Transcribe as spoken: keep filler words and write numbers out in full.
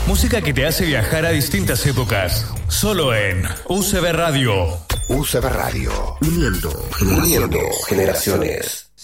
Música que te hace viajar a distintas épocas. Solo en U C B Radio. U C B Radio. Uniendo generaciones. Uniendo generaciones.